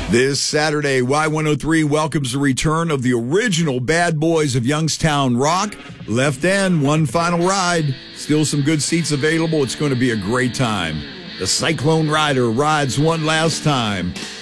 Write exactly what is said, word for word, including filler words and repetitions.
This Saturday, Y one oh three welcomes the return of the original Bad Boys of Youngstown Rock. Left End, one final ride. Still some good seats available. It's going to be a great time. The Cyclone Rider rides one last time.